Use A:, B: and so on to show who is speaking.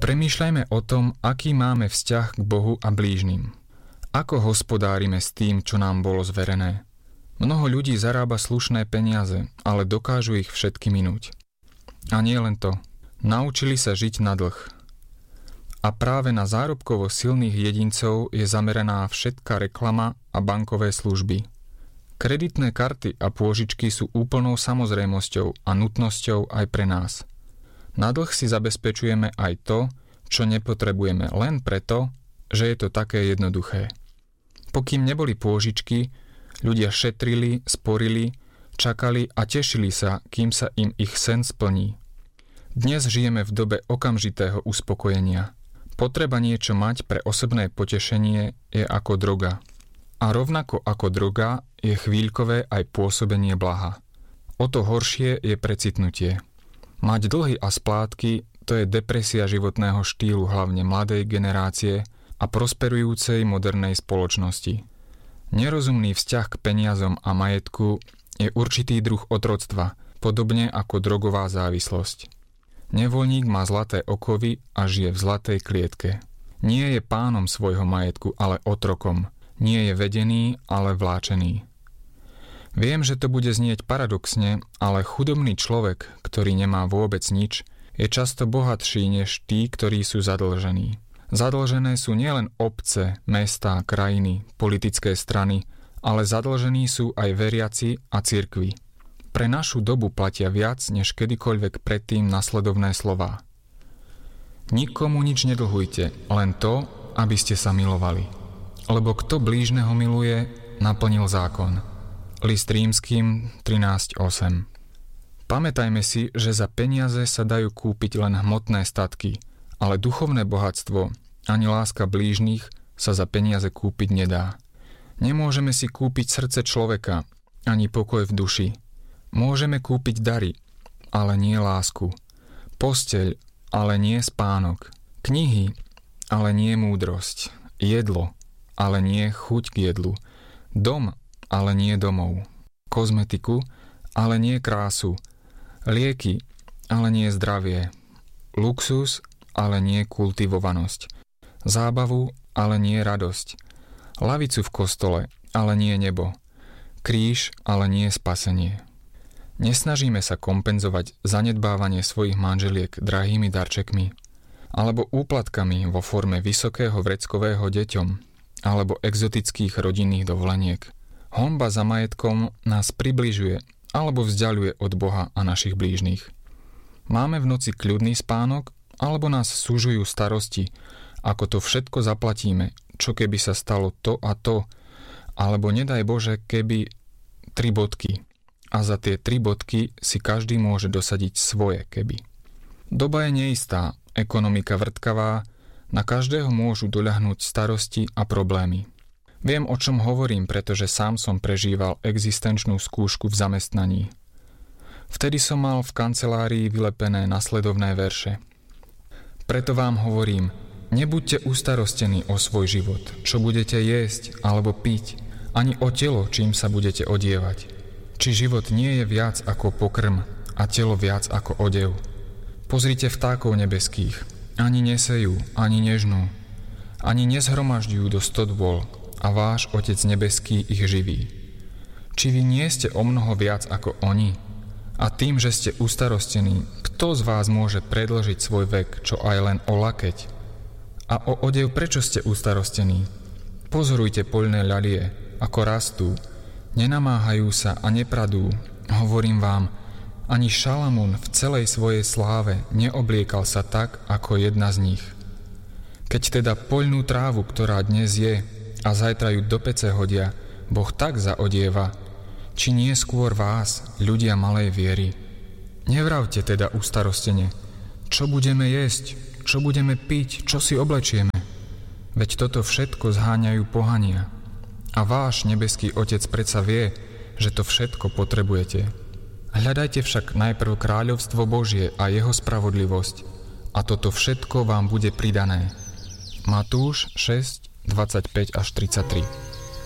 A: Premýšľajme o tom, aký máme vzťah k Bohu a blížnym. Ako hospodárime s tým, čo nám bolo zverené. Mnoho ľudí zarába slušné peniaze, ale dokážu ich všetky minúť. A nie len to. Naučili sa žiť na dlh. A práve na zárobkovo silných jedincov je zameraná všetká reklama a bankové služby. Kreditné karty a pôžičky sú úplnou samozrejmosťou a nutnosťou aj pre nás. Na dlh si zabezpečujeme aj to, čo nepotrebujeme len preto, že je to také jednoduché. Pokým neboli pôžičky, ľudia šetrili, sporili, čakali a tešili sa, kým sa im ich sen splní. Dnes žijeme v dobe okamžitého uspokojenia. Potreba niečo mať pre osobné potešenie je ako droga. A rovnako ako droga je chvíľkové aj pôsobenie blaha. O to horšie je precitnutie. Mať dlhy a splátky, to je depresia životného štýlu hlavne mladej generácie a prosperujúcej modernej spoločnosti. Nerozumný vzťah k peniazom a majetku je určitý druh otroctva, podobne ako drogová závislosť. Nevoľník má zlaté okovy a žije v zlatej klietke. Nie je pánom svojho majetku, ale otrokom. Nie je vedený, ale vláčený. Viem, že to bude znieť paradoxne, ale chudobný človek, ktorý nemá vôbec nič, je často bohatší než tí, ktorí sú zadlžení. Zadlžené sú nielen obce, mestá, krajiny, politické strany, ale zadlžení sú aj veriaci a cirkvi. Pre našu dobu platia viac než kedykoľvek predtým nasledovné slová. Nikomu nič nedlhujte, len to, aby ste sa milovali. Lebo kto blížneho miluje, naplnil zákon. List Rímskym 13.8. Pamätajme si, že za peniaze sa dajú kúpiť len hmotné statky, ale duchovné bohatstvo ani láska blížnych sa za peniaze kúpiť nedá. Nemôžeme si kúpiť srdce človeka, ani pokoj v duši. Môžeme kúpiť dary, ale nie lásku. Posteľ, ale nie spánok. Knihy, ale nie múdrosť. Jedlo, ale nie chuť k jedlu. Dom, ale nie domov. Kozmetiku, ale nie krásu. Lieky, ale nie zdravie. Luxus, ale nie kultivovanosť. Zábavu, ale nie radosť. Lavicu v kostole, ale nie nebo. Kríž, ale nie spasenie. Nesnažíme sa kompenzovať zanedbávanie svojich manželiek drahými darčekmi alebo úplatkami vo forme vysokého vreckového deťom alebo exotických rodinných dovoleniek. Honba za majetkom nás približuje alebo vzdialuje od Boha a našich blížnych. Máme v noci kľudný spánok alebo nás súžujú starosti, ako to všetko zaplatíme, čo keby sa stalo to a to, alebo nedaj Bože, keby 3 bodky. A za tie 3 bodky si každý môže dosadiť svoje keby. Doba je neistá, ekonomika vrtkavá, na každého môžu doľahnúť starosti a problémy. Viem, o čom hovorím, pretože sám som prežíval existenčnú skúšku v zamestnaní. Vtedy som mal v kancelárii vylepené nasledovné verše. Preto vám hovorím, nebuďte ustarostení o svoj život, čo budete jesť alebo piť, ani o telo, čím sa budete odievať. Či život nie je viac ako pokrm a telo viac ako odev. Pozrite vtákov nebeských, ani nesejú, ani nežnú, ani nezhromažďujú do stodôl, a váš Otec nebeský ich živí. Či vy nie ste o mnoho viac ako oni? A tým, že ste ustarostení, kto z vás môže predĺžiť svoj vek, čo aj len o lakeť? A o odev prečo ste ustarostení? Pozorujte poľné ľalie, ako rastú, nenamáhajú sa a nepradú. Hovorím vám, ani Šalamún v celej svojej sláve neobliekal sa tak, ako jedna z nich. Keď teda poľnú trávu, ktorá dnes je, a zajtra ju do pece hodia, Boh tak zaodieva, či nie skôr vás, ľudia malej viery. Nevravte teda ustarostene, čo budeme jesť, čo budeme piť, čo si oblečieme. Veď toto všetko zháňajú pohania. A váš nebeský Otec predsa vie, že to všetko potrebujete. Hľadajte však najprv kráľovstvo Božie a jeho spravodlivosť, a toto všetko vám bude pridané. Matúš 6, 25 až 33.